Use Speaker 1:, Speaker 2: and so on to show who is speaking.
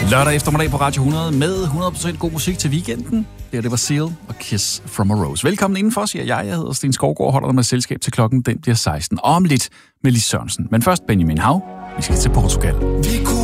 Speaker 1: Lørdag eftermiddag på Radio 100 med 100% god musik til weekenden. Det var Seal og Kiss from a Rose. Velkommen indenfor, siger jeg. Jeg hedder Sten Skovgaard og holder dig med selskab til klokken. Den bliver 16. Og om lidt med Lis Sørensen. Men først Benjamin Hav. Vi skal til Portugal.